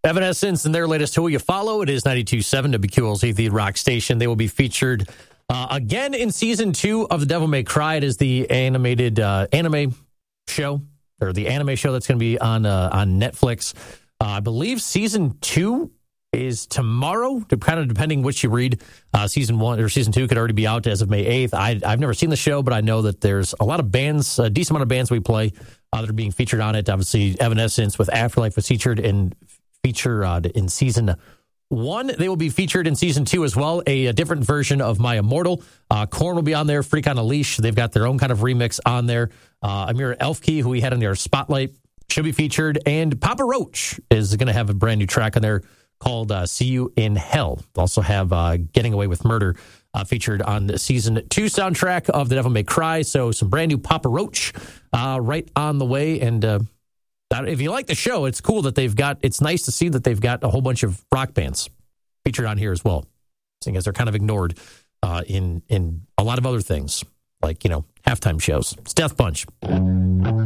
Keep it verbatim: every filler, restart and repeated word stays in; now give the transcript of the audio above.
Evanescence and their latest Who You Follow. It is ninety-two point seven W Q L Z, the rock station. They will be featured uh, again in season two of The Devil May Cry. It is the animated uh, anime show, or the anime show that's going to be on uh, on Netflix. Uh, I believe season two is tomorrow, kind of depending which you read. Uh, season one or season two could already be out as of May eighth. I, I've never seen the show, but I know that there's a lot of bands, a decent amount of bands we play uh, that are being featured on it. Obviously, Evanescence with Afterlife was featured in feature uh, in season one. They will be featured in season two as well. A, a different version of My Immortal. Uh, Korn will be on there. Freak on a Leash. They've got their own kind of remix on there. Uh, Amira Elfkey, who we had in their spotlight, should be featured. And Papa Roach is going to have a brand new track on there called uh, See You in Hell. Also have uh, Getting Away with Murder uh, featured on the season two soundtrack of The Devil May Cry. So some brand new Papa Roach uh, right on the way. And uh, if you like the show, it's cool that they've got, it's nice to see that they've got a whole bunch of rock bands featured on here as well, seeing as they're kind of ignored uh, in, in a lot of other things, like, you know, halftime shows. It's Death Punch.